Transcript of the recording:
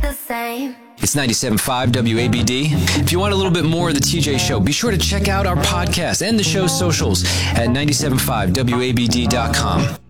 the same. It's 97.5 WABD. If you want a little bit more of the TJ Show, be sure to check out our podcast and the show's socials at 97.5WABD.com.